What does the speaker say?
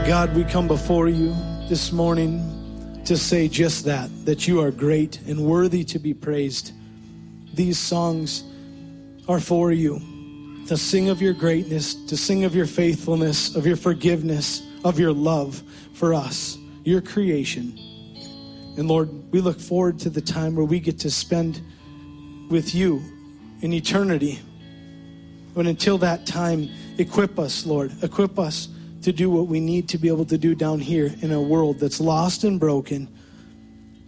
God, we come before you this morning to say just that you are great and worthy to be praised. These songs are for you, to sing of your greatness, to sing of your faithfulness, of your forgiveness, of your love for us, your creation. And Lord, we look forward to the time where we get to spend with you in eternity. But until that time, equip us, Lord, equip us to do what we need to be able to do down here in a world that's lost and broken,